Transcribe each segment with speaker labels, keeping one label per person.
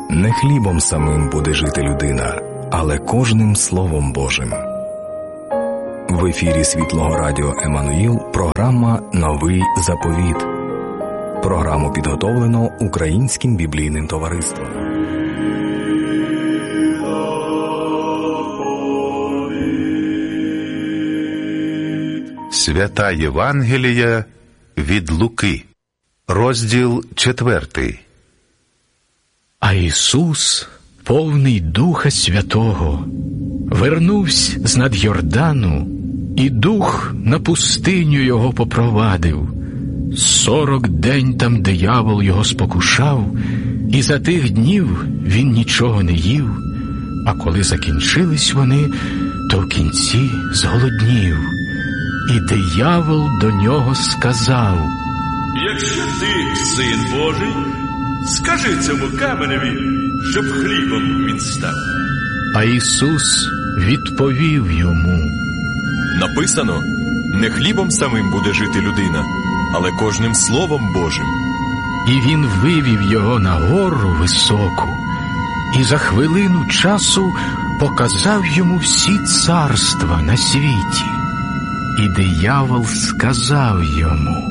Speaker 1: Не хлібом самим буде жити людина, але кожним Словом Божим. В ефірі Світлого Радіо Еммануїл програма «Новий заповіт». Програму підготовлено Українським біблійним товариством.
Speaker 2: Свята Євангелія від Луки, розділ 4.
Speaker 3: А Ісус, повний Духа Святого, вернувся з-над Йордану, і Дух на пустиню його попровадив. 40 день там диявол його спокушав, і за тих днів він нічого не їв. А коли закінчились вони, то в кінці зголоднів. І диявол до нього сказав:
Speaker 4: «Якщо ти син Божий, скажи цьому каменеві, щоб хлібом він став».
Speaker 3: А Ісус відповів йому:
Speaker 5: Написано, не хлібом самим буде жити людина, але кожним Словом Божим.
Speaker 3: І він вивів його на гору високу, і за хвилину часу показав йому всі царства на світі. І диявол сказав йому: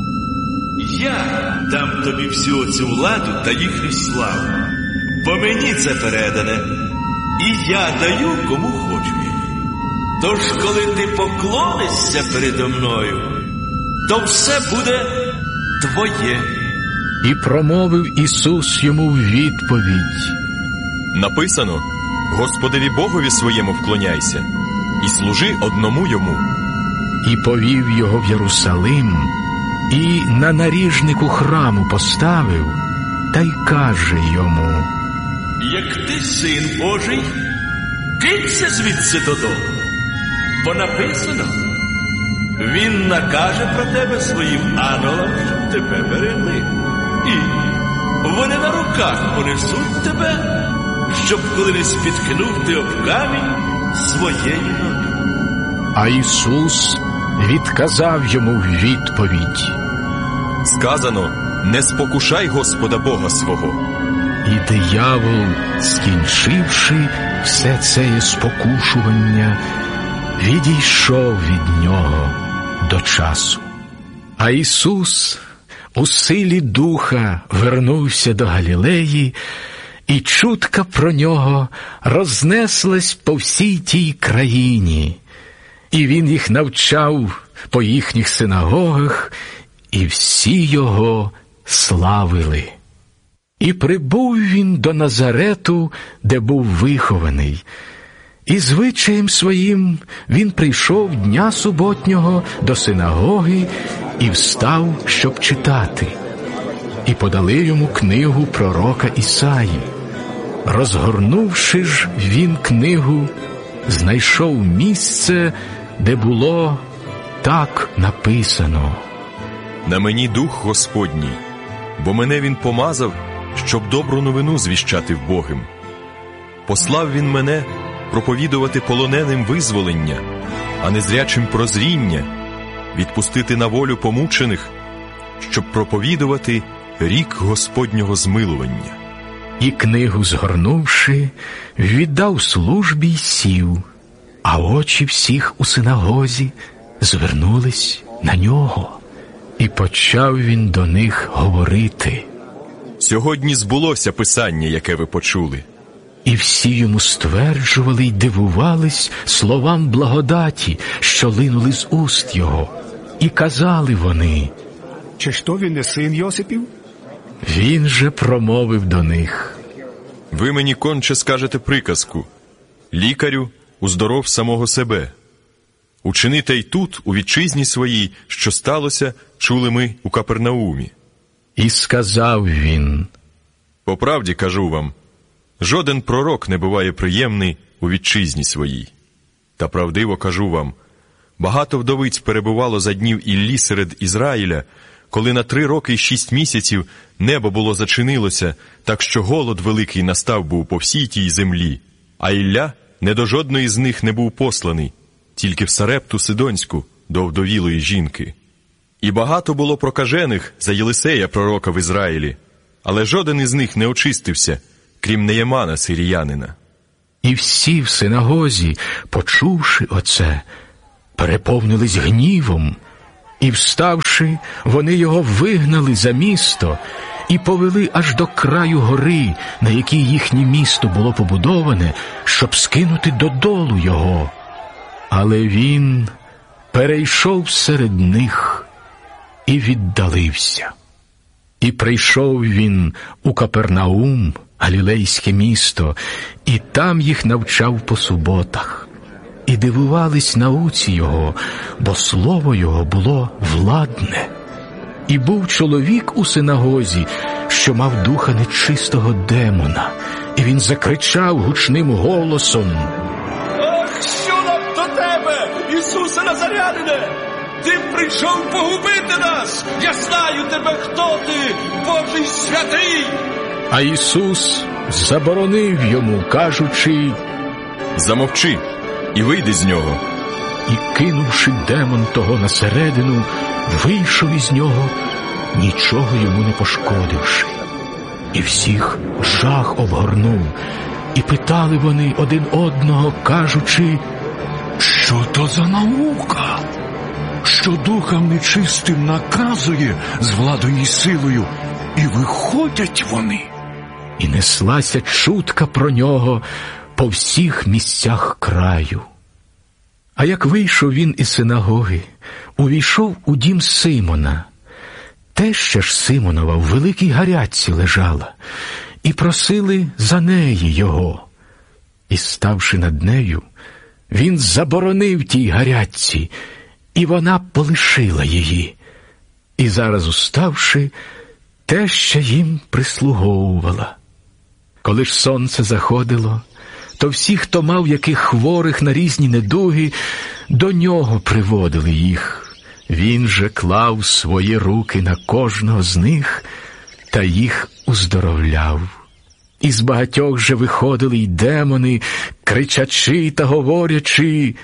Speaker 4: «Я дам тобі всю цю владу та їхню славу, бо мені це передане, і я даю кому хочу. Тож, коли ти поклонишся передо мною, то все буде твоє».
Speaker 3: І промовив Ісус йому в відповідь:
Speaker 5: Написано, Господеві Богові своєму вклоняйся, і служи одному йому.
Speaker 3: І повів його в Єрусалим, і на наріжнику храму поставив, та й каже йому:
Speaker 4: «Як ти син Божий, кинься звідси додому, бо написано, він накаже про тебе своїм ангелам, щоб тебе берегли, і вони на руках понесуть тебе, щоб коли не спіткнув ти об камінь своєї ноги».
Speaker 3: А Ісус відказав йому в відповідь:
Speaker 5: Сказано, не спокушай Господа Бога свого.
Speaker 3: І диявол, скінчивши все це спокушування, відійшов від нього до часу. А Ісус у силі Духа вернувся до Галілеї, і чутка про нього рознеслась по всій тій країні. І він їх навчав по їхніх синагогах, і всі його славили. І прибув він до Назарету, де був вихований. І звичаєм своїм він прийшов дня суботнього до синагоги і встав, щоб читати. І подали йому книгу пророка Ісаї. Розгорнувши ж він книгу, знайшов місце, де було так написано:
Speaker 5: На мені Дух Господній, бо мене він помазав, щоб добру новину звіщати вбогим. Послав він мене проповідувати полоненим визволення, а незрячим прозріння, відпустити на волю помучених, щоб проповідувати рік Господнього змилування.
Speaker 3: І книгу згорнувши, віддав службі й сів, а очі всіх у синагозі звернулись на нього. І почав він до них говорити:
Speaker 5: Сьогодні збулося Писання, яке ви почули.
Speaker 3: І всі йому стверджували й дивувались словам благодаті, що линули з уст його. І казали вони:
Speaker 6: Чи ж то він не син Йосипів?
Speaker 3: Він же промовив до них:
Speaker 5: Ви мені конче скажете приказку: лікарю, уздоров самого себе. Учини те й тут, у вітчизні своїй, що сталося, чули ми у Капернаумі.
Speaker 3: І сказав він:
Speaker 5: По правді кажу вам, жоден пророк не буває приємний у вітчизні своїй. Та правдиво кажу вам, багато вдовиць перебувало за днів Іллі серед Ізраїля, коли на 3 роки й 6 місяців небо було зачинилося, так що голод великий настав був по всій тій землі. А Ілля не до жодної з них не був посланий, тільки в Сарепту Сидонську, до вдовілої жінки. І багато було прокажених за Єлисея пророка в Ізраїлі, але жоден із них не очистився, крім Неємана сиріянина.
Speaker 3: І всі в синагозі, почувши оце, переповнились гнівом, і, вставши, вони його вигнали за місто і повели аж до краю гори, на якій їхнє місто було побудоване, щоб скинути додолу його. Але він перейшов серед них і віддалився. І прийшов він у Капернаум, галілейське місто, і там їх навчав по суботах. І дивувались науці його, бо слово його було владне. І був чоловік у синагозі, що мав духа нечистого демона, і він закричав гучним голосом:
Speaker 4: «Ах, що нам до тебе, Ісусе Назарянине? Ти прийшов погубити нас! Я знаю тебе, хто ти, Божий святий!»
Speaker 3: А Ісус заборонив йому, кажучи:
Speaker 5: «Замовчи і вийди з нього».
Speaker 3: І, кинувши демон того на середину, вийшов із нього, нічого йому не пошкодивши. І всіх жах обгорнув, і питали вони один одного, кажучи:
Speaker 6: Що то за наука? Що духам нечистим наказує з владою і силою, і виходять вони.
Speaker 3: І неслася чутка про нього по всіх місцях краю. А як вийшов він із синагоги, увійшов у дім Симона. Теща ж Симонова в великій гарячці лежала, і просили за неї його. І, ставши над нею, він заборонив тій гарячці, і вона полишила її. І зараз, уставши, теща їм прислуговувала. Коли ж сонце заходило, то всі, хто мав яких хворих на різні недуги, до нього приводили їх. Він же клав свої руки на кожного з них та їх уздоровляв. І з багатьох же виходили й демони, кричачи та говорячи: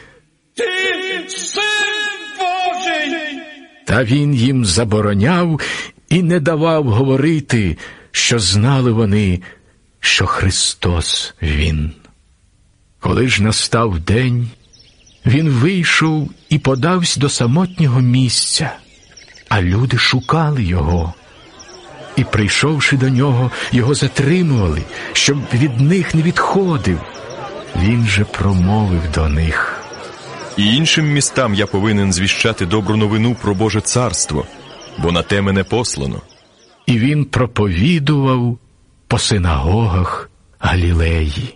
Speaker 4: «Ти Син Божий!»
Speaker 3: Та він їм забороняв і не давав говорити, що знали вони, що Христос Він. Коли ж настав день, він вийшов і подався до самотнього місця, а люди шукали його. І, прийшовши до нього, його затримували, щоб від них не відходив. Він же промовив до них:
Speaker 5: І іншим містам я повинен звіщати добру новину про Боже царство, бо на те мене послано.
Speaker 3: І він проповідував по синагогах Галілеї.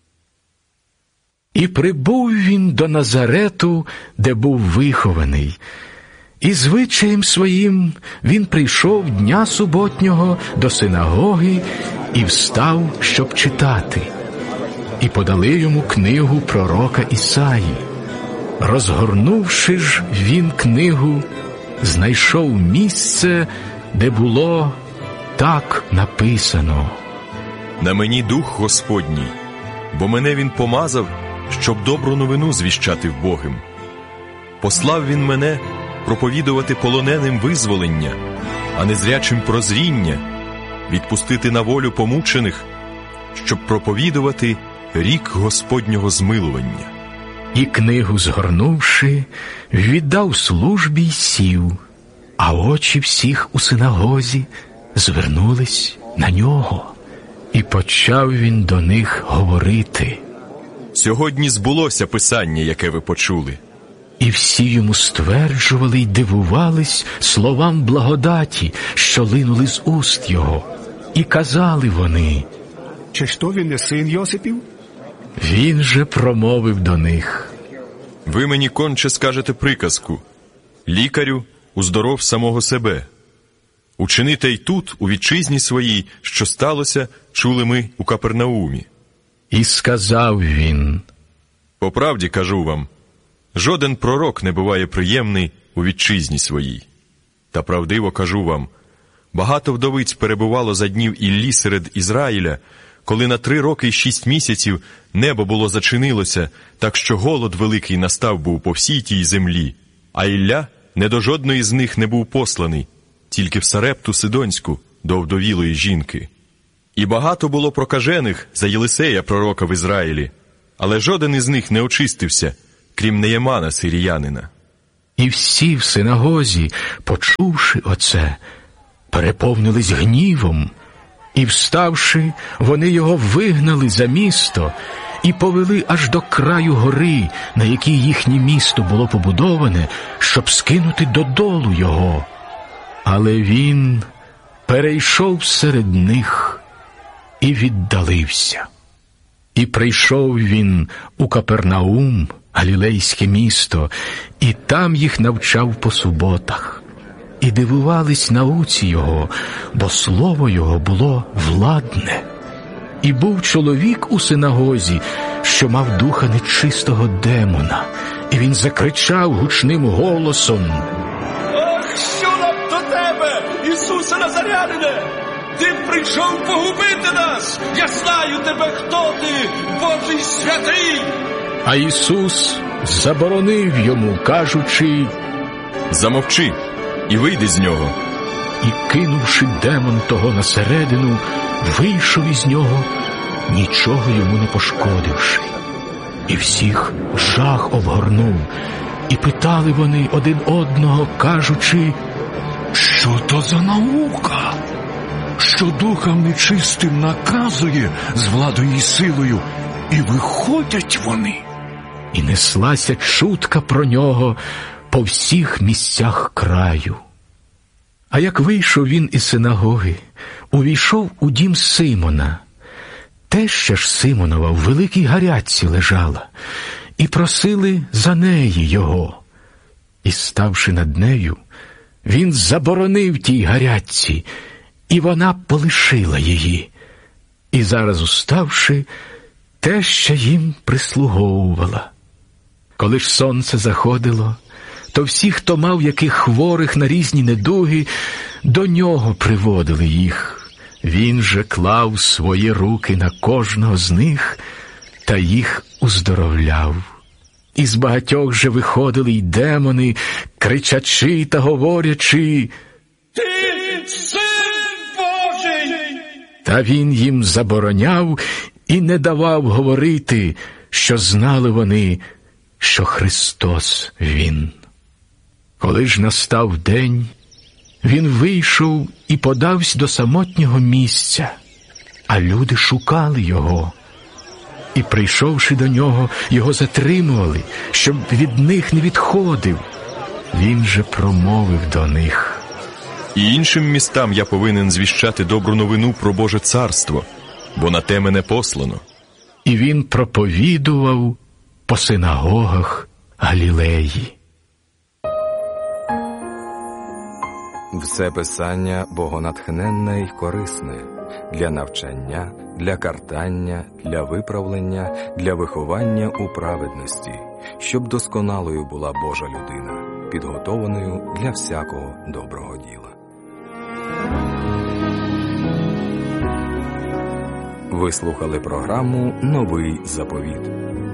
Speaker 3: І прибув він до Назарету, де був вихований. І звичаєм своїм він прийшов дня суботнього до синагоги і встав, щоб читати. І подали йому книгу пророка Ісаї. Розгорнувши ж він книгу, знайшов місце, де було так написано:
Speaker 5: На мені Дух Господній, бо мене Він помазав, щоб добру новину звіщати вбогим. Послав Він мене проповідувати полоненим визволення, а незрячим прозріння, відпустити на волю помучених, щоб проповідувати рік Господнього змилування.
Speaker 3: І книгу згорнувши, віддав службі й сів, а очі всіх у синагозі звернулись на нього. І почав він до них говорити:
Speaker 5: Сьогодні збулося Писання, яке ви почули.
Speaker 3: І всі йому стверджували й дивувались словам благодаті, що линули з уст його. І казали вони:
Speaker 6: Чи ж то він не син Йосипів?
Speaker 3: Він же промовив до них:
Speaker 5: Ви мені конче скажете приказку: лікарю, уздоров самого себе. Учините й тут, у вітчизні своїй, що сталося, чули ми у Капернаумі.
Speaker 3: І сказав він:
Speaker 5: По правді кажу вам, жоден пророк не буває приємний у вітчизні своїй. Та правдиво кажу вам, багато вдовиць перебувало за днів Іллі серед Ізраїля, коли на 3 роки й 6 місяців небо було зачинилося, так що голод великий настав був по всій тій землі, а Ілля не до жодної з них не був посланий, тільки в Сарепту Сидонську, до вдовілої жінки. І багато було прокажених за Єлисея, пророка в Ізраїлі, але жоден із них не очистився, крім Неємана, сиріянина.
Speaker 3: І всі в синагозі, почувши оце, переповнились гнівом, і, вставши, вони його вигнали за місто і повели аж до краю гори, на якій їхнє місто було побудоване, щоб скинути додолу його. Але він перейшов серед них і віддалився. І прийшов він у Капернаум, галілейське місто, і там їх навчав по суботах. І дивувались науці його, бо слово його було владне. І був чоловік у синагозі, що мав духа нечистого демона, і він закричав гучним голосом:
Speaker 4: «Ах, що нам до тебе, Ісусе Назарянине? Ти прийшов погубити нас! Я знаю тебе, хто ти, Божий святий!»
Speaker 3: А Ісус заборонив йому, кажучи:
Speaker 5: «Замовчи і вийди з нього».
Speaker 3: І, кинувши демон того на середину, вийшов із нього, нічого йому не пошкодивши. І всіх жах обгорнув, і питали вони один одного, кажучи:
Speaker 6: Що то за наука? Що духам нечистим наказує з владою і силою, і виходять вони.
Speaker 3: І неслася чутка про нього по всіх місцях краю. А як вийшов він із синагоги, увійшов у дім Симона. Теща ж Симонова в великій гарячці лежала, і просили за неї його. І, ставши над нею, він заборонив тій гарячці, і вона полишила її. І зараз, уставши, теща їм прислуговувала. Коли ж сонце заходило, то всі, хто мав яких хворих на різні недуги, до нього приводили їх. Він же клав свої руки на кожного з них та їх уздоровляв. І з багатьох же виходили й демони, кричачи та говорячи:
Speaker 4: «Ти Син Божий!»
Speaker 3: Та він їм забороняв і не давав говорити, що знали вони, що Христос Він. Коли ж настав день, він вийшов і подався до самотнього місця, а люди шукали його. І, прийшовши до нього, його затримували, щоб від них не відходив. Він же промовив до них:
Speaker 5: І іншим містам я повинен звіщати добру новину про Боже царство, бо на те мене послано.
Speaker 3: І він проповідував по синагогах Галілеї.
Speaker 1: Все писання богонатхненне й корисне для навчання, для картання, для виправлення, для виховання у праведності, щоб досконалою була Божа людина, підготованою для всякого доброго діла. Ви слухали програму «Новий заповіт».